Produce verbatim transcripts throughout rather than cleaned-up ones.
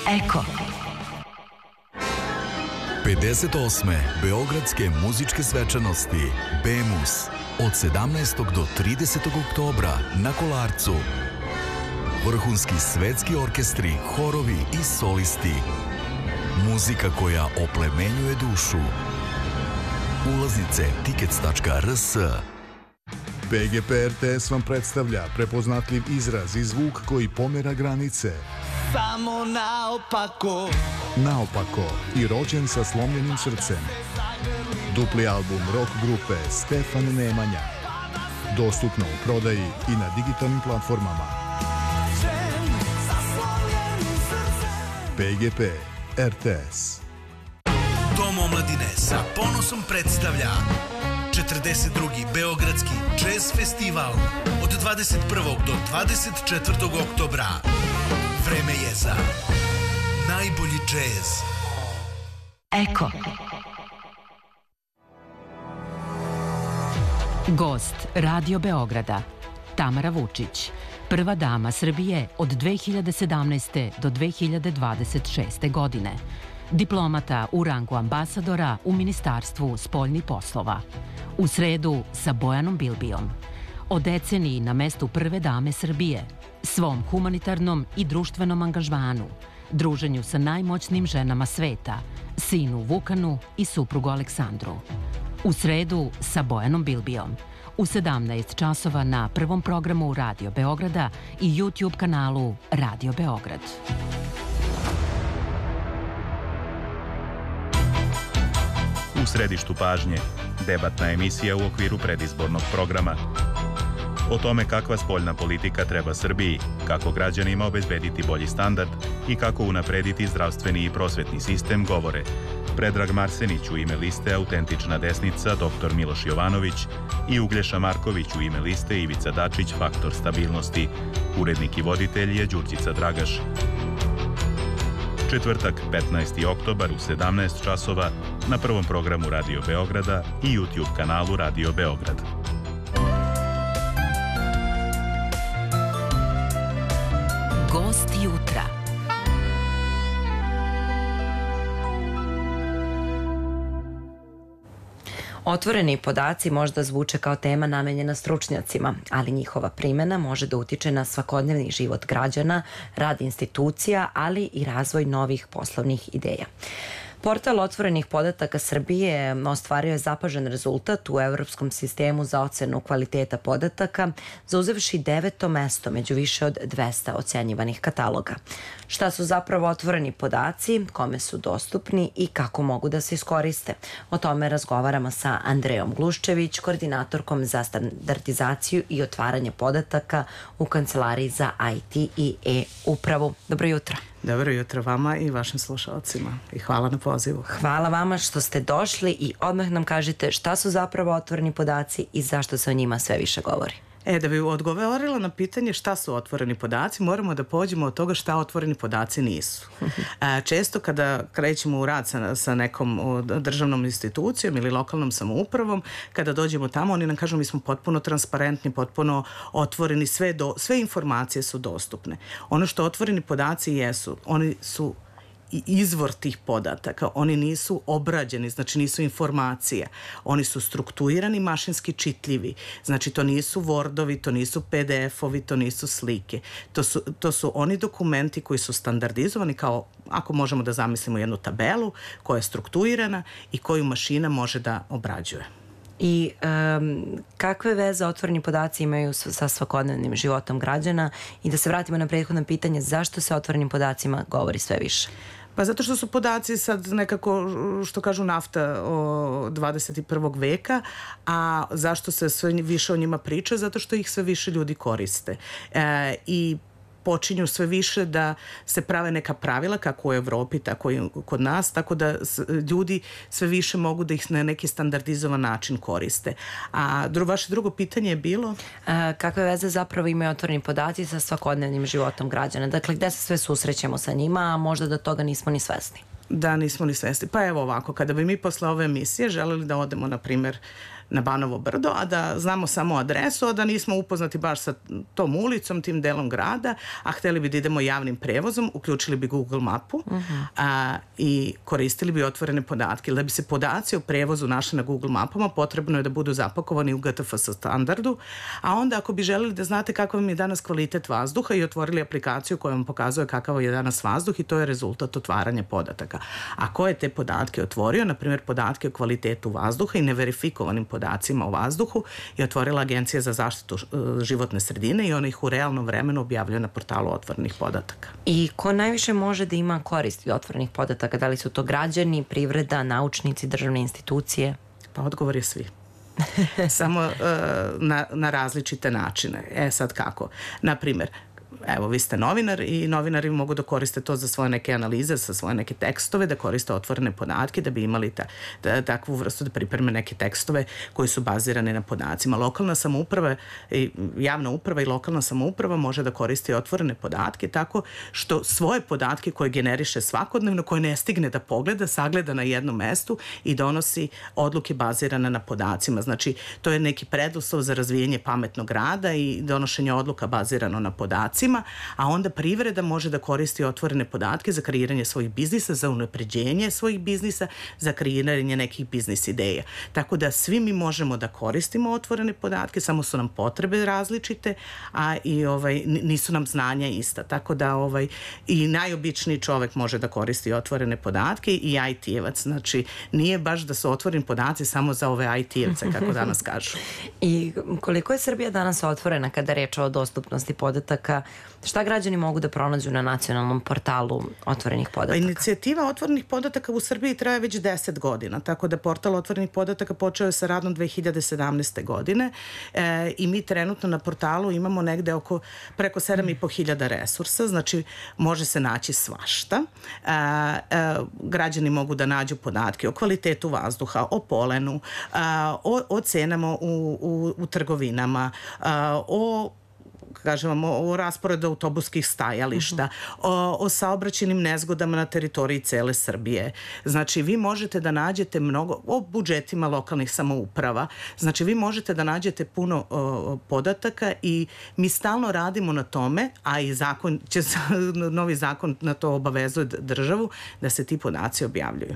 Eko. pedeset osme Beogradske muzičke svečanosti BEMUS od sedamnaestog do tridesetog oktobra na Kolarcu. Vrhunski svetski orkestri, horovi i solisti. Muzika koja oplemenjuje dušu. Ulaznice tickets tačka r s. P G P R T S vam predstavlja prepoznatljiv izraz i zvuk koji pomera granice. Samo naopako. Naopako i rođen sa slomljenim srcem. Dupli album rock grupe Stefan Nemanja. Dostupno u prodaji i na digitalnim platformama. P G P R T S. Dom omladine sa ponosom predstavlja četrdeset drugi Beogradski jazz festival od dvadeset prvog do dvadeset četvrtog oktobra. Vreme je za najbolji džez. Eko. Gost Radio Beograda Tamara Vučić, prva dama Srbije od dve hiljade sedamnaeste. do dve hiljade dvadeset šeste. godine. Diplomata u rangu ambasadora u Ministarstvu spoljnih poslova. U sredu sa Bojanom Bilbijom. O deceniji na mestu prve dame Srbije, svom humanitarnom i društvenom angažmanu, druženju sa najmoćnim ženama sveta, sinu Vukanu i suprugu Aleksandru. U sredu sa Bojanom Bilbijom. U sedamnaest časova na prvom programu Radio Beograda i YouTube kanalu Radio Beograd. U središtu pažnje, debatna emisija u okviru predizbornog programa. O tome kakva spoljna politika treba Srbiji, kako građanima obezbediti bolji standard i kako unaprediti zdravstveni i prosvetni sistem govore Predrag Marsenić u ime liste Autentična desnica, doktor Miloš Jovanović i Uglješa Marković u ime liste Ivica Dačić, Faktor stabilnosti. Urednik i voditelj je Đurđica Dragaš. Četvrtak, petnaesti oktobar u sedamnaest časova na prvom programu Radio Beograda i YouTube kanalu Radio Beograd. Gost jutra. Otvoreni podaci možda zvuče kao tema namenjena stručnjacima, ali njihova primjena može da utiče na svakodnevni život građana, rad institucija, ali i razvoj novih poslovnih ideja. Portal otvorenih podataka Srbije ostvario je zapažen rezultat u Evropskom sistemu za ocenu kvaliteta podataka, zauzevši deveto mesto među više od dvesta ocenjivanih kataloga. Šta su zapravo otvoreni podaci, kome su dostupni i kako mogu da se iskoriste? O tome razgovaramo sa Andrejom Gluščević, koordinatorkom za standardizaciju i otvaranje podataka u Kancelariji za I T i e-upravu. Dobro jutro. Dobro jutro vama i vašim slušalcima i hvala na pozivu. Hvala vama što ste došli i odmah nam kažete šta su zapravo otvoreni podaci i zašto se o njima sve više govori. E, da bi odgovorila na pitanje šta su otvoreni podaci, moramo da pođemo od toga šta otvoreni podaci nisu. E, često kada krećemo u rad sa, sa nekom državnom institucijom ili lokalnom samoupravom, kada dođemo tamo, oni nam kažu mi smo potpuno transparentni, potpuno otvoreni, sve, do, sve informacije su dostupne. Ono što otvoreni podaci jesu, oni su i izvor tih podataka, oni nisu obrađeni, znači nisu informacija, oni su strukturirani, mašinski čitljivi, znači to nisu Wordovi, to nisu P D F-ovi, to nisu slike, to su, to su oni dokumenti koji su standardizovani kao, ako možemo da zamislimo jednu tabelu koja je strukturirana i koju mašina može da obrađuje. I um, kakve veze otvoreni podaci imaju sa svakodnevnim životom građana i da se vratimo na prethodno pitanje zašto se otvorenim podacima govori sve više? Pa zato što su podaci sad nekako, što kažu, nafta o dvadeset prvog veka, a zašto se sve više o njima priča? Zato što ih sve više ljudi koriste. E, I počinju sve više da se prave neka pravila kako u Evropi, tako i kod nas, tako da ljudi sve više mogu da ih na neki standardizovan način koriste. A dru, vaše drugo pitanje je bilo? A, kakve veze zapravo imaju otvoreni podaci sa svakodnevnim životom građana? Dakle, gde se sve susrećemo sa njima, a možda da toga nismo ni svesni? Da, nismo ni svesni. Pa evo ovako, kada bi mi posle ove emisije želeli da odemo, na primjer, na Banovo brdo, a da znamo samo adresu, a da nismo upoznati baš sa tom ulicom, tim delom grada, a hteli bi da idemo javnim prevozom, uključili bi Google mapu uh-huh. a, i koristili bi otvorene podatke. Da bi se podaci o prevozu našli na Google mapama, potrebno je da budu zapakovani u G T F S standardu, a onda ako bi želeli da znate kakav vam je danas kvalitet vazduha i otvorili aplikaciju koja vam pokazuje kakav je danas vazduh i to je rezultat otvaranja podataka. A ko je te podatke otvorio, na primjer podatke o kvalitetu vazduha i neverifikovanim podacima o vazduhu je otvorila Agencija za zaštitu životne sredine i ona ih u realnom vremenu objavljuje na portalu otvorenih podataka. I ko najviše može da ima koristi od otvorenih podataka? Da li su to građani, privreda, naučnici, državne institucije? Pa odgovor je svi. Samo uh, na, na različite načine. E sad kako? Naprimjer, evo, vi ste novinar i novinari mogu da koriste to za svoje neke analize, za svoje neke tekstove, da koriste otvorene podatke, da bi imali ta, da, takvu vrstu, da pripreme neke tekstove koji su bazirane na podacima. Lokalna samouprava, javna uprava i lokalna samouprava može da koristi otvorene podatke tako što svoje podatke koje generiše svakodnevno, koje ne stigne da pogleda, sagleda na jednom mestu i donosi odluke bazirane na podacima. Znači, to je neki preduslov za razvijanje pametnog grada i donošenje odluka bazirano na podacima, a onda privreda može da koristi otvorene podatke za kreiranje svojih biznisa, za unapređenje svojih biznisa, za kreiranje nekih biznis ideja. Tako da svi mi možemo da koristimo otvorene podatke, samo su nam potrebe različite, a i ovaj, nisu nam znanja ista. Tako da ovaj, i najobičniji čovek može da koristi otvorene podatke i I T-evac. Znači, nije baš da su otvoreni podaci samo za ove I T-evce, kako danas kažu. I koliko je Srbija danas otvorena kada reč o dostupnosti podataka? Šta građani mogu da pronađu na nacionalnom portalu otvorenih podataka? Inicijativa otvorenih podataka u Srbiji traje već deset godina, tako da portal otvorenih podataka počeo je sa radom dve hiljade sedamnaeste. godine e, i mi trenutno na portalu imamo negde oko preko sedam i po hiljada resursa, znači može se naći svašta. E, e, građani mogu da nađu podatke o kvalitetu vazduha, o polenu, a, o, o cenama u, u, u trgovinama, a, o kažemo, o rasporedu autobuskih stajališta, uh-huh. o, o saobraćajnim nezgodama na teritoriji cele Srbije. Znači, vi možete da nađete mnogo, o budžetima lokalnih samouprava, znači, vi možete da nađete puno o, podataka i mi stalno radimo na tome, a i zakon će, novi zakon na to obavezuje državu, da se ti podaci objavljuju.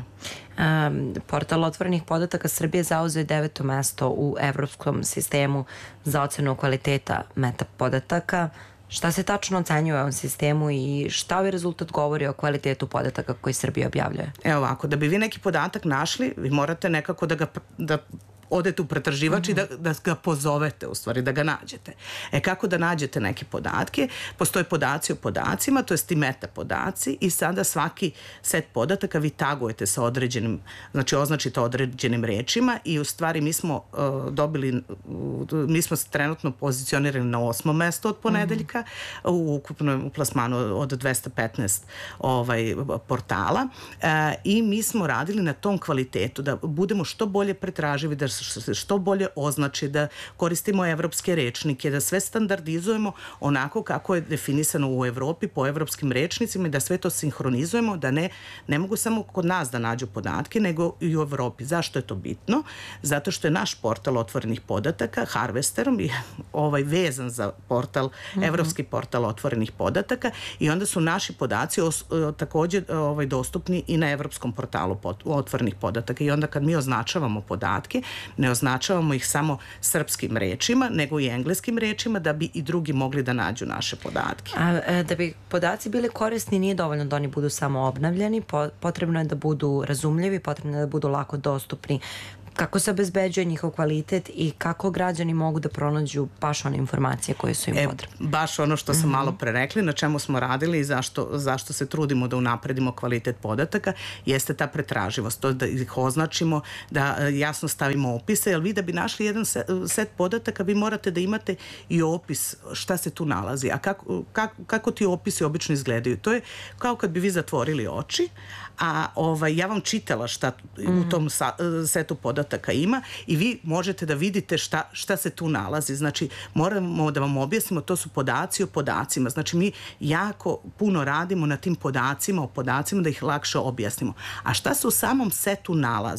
Um, portal otvorenih podataka Srbije zauzeo je deveto mesto u evropskom sistemu za ocenu kvaliteta meta podataka. Šta se tačno ocenjuje u ovom sistemu i šta ovaj rezultat govori o kvalitetu podataka koji Srbija objavljuje? Evo ovako, da bi vi neki podatak našli, vi morate nekako da ga da odete u pretraživač i da, da ga pozovete, u stvari, da ga nađete. E kako da nađete neke podatke? Postoje podaci o podacima, to jest i meta podaci i sada svaki set podataka vi tagujete sa određenim, znači označite određenim rečima i u stvari mi smo uh, dobili, uh, mi smo trenutno pozicionirani na osmom mestu od ponedeljka mm-hmm. u ukupnom plasmanu od dvesta petnaest ovaj, portala uh, i mi smo radili na tom kvalitetu, da budemo što bolje pretraživi, da se što bolje označi, da koristimo evropske rečnike, da sve standardizujemo onako kako je definisano u Evropi po evropskim rečnicima i da sve to sinhronizujemo, da ne, ne mogu samo kod nas da nađu podatke, nego i u Evropi. Zašto je to bitno? Zato što je naš portal otvorenih podataka Harvesterom i ovaj vezan za portal, mm-hmm. evropski portal otvorenih podataka i onda su naši podaci os, također ovaj, dostupni i na evropskom portalu pot, otvorenih podataka i onda kad mi označavamo podatke, ne označavamo ih samo srpskim rečima, nego i engleskim rečima da bi i drugi mogli da nađu naše podatke. A da bi podaci bili korisni nije dovoljno da oni budu samo obnavljani, potrebno je da budu razumljivi, potrebno je da budu lako dostupni. Kako se obezbeđuje njihov kvalitet i kako građani mogu da pronađu baš one informacije koje su im e, potrebne? Baš ono što sam mm-hmm. malo pre rekli, na čemu smo radili i zašto, zašto se trudimo da unapredimo kvalitet podataka, jeste ta pretraživost, to da ih označimo, da jasno stavimo opise, jer vi da bi našli jedan set podataka, vi morate da imate i opis šta se tu nalazi, a kako, kako, kako ti opisi obično izgledaju. To je kao kad bi vi zatvorili oči, a ovaj, ja vam čitala šta mm. u tom sa, setu podataka ima i vi možete da vidite šta, šta se tu nalazi. Znači, moramo da vam objasnimo, to su podaci o podacima. Znači, mi jako puno radimo na tim podacima o podacima da ih lakše objasnimo. A šta se u samom setu nalazi?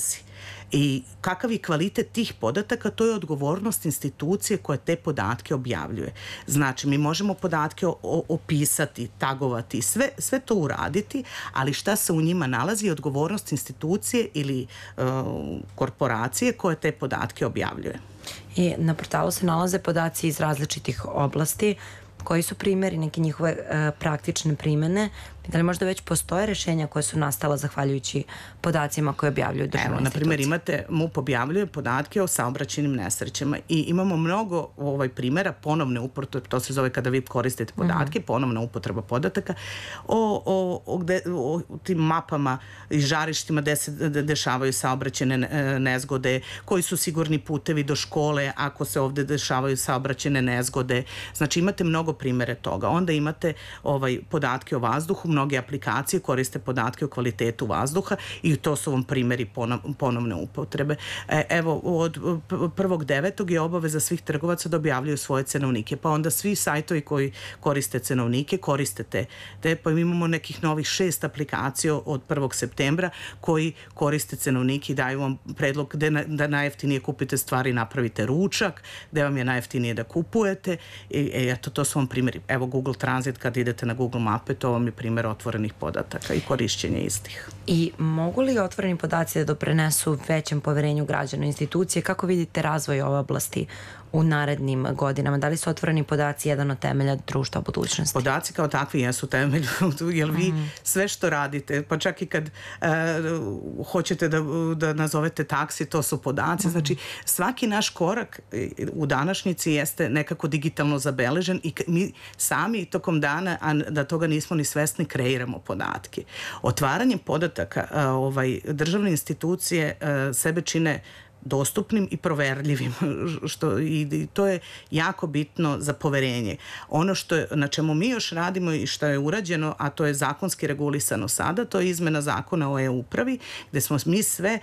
I kakav je kvalitet tih podataka, to je odgovornost institucije koja te podatke objavljuje. Znači, mi možemo podatke opisati, tagovati, sve, sve to uraditi, ali šta se u njima nalazi je odgovornost institucije ili uh, korporacije koja te podatke objavljuje. I na portalu se nalaze podaci iz različitih oblasti. Koji su primjeri, neke njihove e, praktične primene? Da li možda već postoje rešenja koje su nastala zahvaljujući podacima koje objavljuju državne Evo, institucije? na primjer, imate, M U P objavljuje podatke o saobraćajnim nesrećama i imamo mnogo ovaj, primjera ponovne upotrebe, to se zove kada vi koristite podatke, mm-hmm. ponovna upotreba podataka, o, o, o, gde, o tim mapama i žarištima gde se dešavaju saobraćajne nezgode, koji su sigurni putevi do škole ako se ovde dešavaju saobraćajne nezgode. Znači, imate mnogo primjere toga. Onda imate ovaj, podatke o vazduhu, mnoge aplikacije koriste podatke o kvalitetu vazduha i to su vam primjeri ponovne upotrebe. E, evo, od prvog devetog je obaveza svih trgovaca da objavljuju svoje cenovnike, pa onda svi sajtovi koji koriste cenovnike koriste te. te pa imamo nekih novih šest aplikacija od prvog septembra koji koriste cenovnike i daju vam predlog gde na, da najjeftinije kupite stvari, napravite ručak, gde vam je najjeftinije da kupujete i eto, to su vam primjeri. Evo, Google Transit, kad idete na Google mape, to vam je primjer otvorenih podataka i korišćenje istih. I mogu li otvoreni podaci da doprinesu većem poverenju građana u institucije? Kako vidite razvoj ove oblasti u narednim godinama? Da li su otvoreni podaci jedan od temelja društva budućnosti? Podaci kao takvi jesu temelj, jer vi mm. sve što radite, pa čak i kad uh, hoćete da, da nazovete taksi, to su podaci. Mm. Znači, svaki naš korak u današnjici jeste nekako digitalno zabeležen i mi sami tokom dana, a da toga nismo ni svesni, kreiramo podatke. Otvaranjem podataka uh, ovaj, državne institucije uh, sebe čine dostupnim i proverljivim, što i to je jako bitno za poverenje. Ono što je, na čemu mi još radimo i što je urađeno, a to je zakonski regulisano sada, to je izmena zakona o e-upravi, gde smo mi sve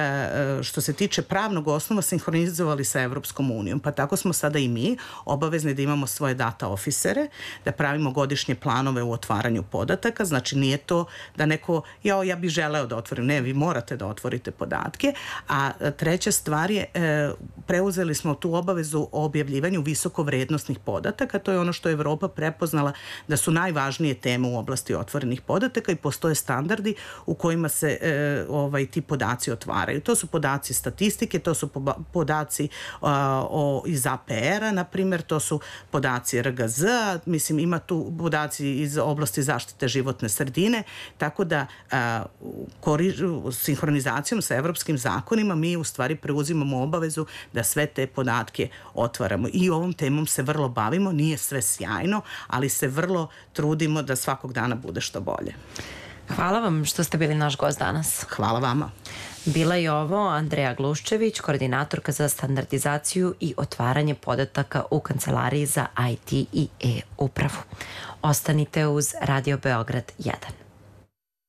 što se tiče pravnog osnova sinhronizovali sa Evropskom unijom. Pa tako smo sada i mi obavezni da imamo svoje data officere, da pravimo godišnje planove u otvaranju podataka. Znači, nije to da neko, ja, ja bih želeo da otvorim. Ne, vi morate da otvorite podatke. A treća stvar je, e, preuzeli smo tu obavezu o objavljivanju visokovrednosnih podataka. To je ono što je Evropa prepoznala da su najvažnije teme u oblasti otvorenih podataka i postoje standardi u kojima se e, ovaj, ti podaci otvaraju. To su podaci statistike, to su podaci a, o, iz A P R-a, na primjer, to su podaci R G Z-a, mislim, ima tu podaci iz oblasti zaštite životne sredine, tako da a, kori, sinhronizacijom sa evropskim zakonima mi u stvari preuzimamo obavezu da sve te podatke otvaramo. I ovom temom se vrlo bavimo, nije sve sjajno, ali se vrlo trudimo da svakog dana bude što bolje. Hvala vam što ste bili naš gost danas. Hvala vama. Bila je ovo Andreja Gluščević, koordinatorka za standardizaciju i otvaranje podataka u Kancelariji za I T i e-upravu. Ostanite uz Radio Beograd jedan.